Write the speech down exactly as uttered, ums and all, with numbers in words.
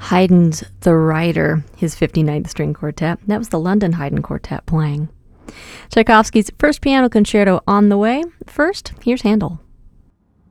Haydn's The Rider, his fifty-ninth String Quartet. That was the London Haydn Quartet playing. Tchaikovsky's First Piano Concerto on the way. First, here's Handel.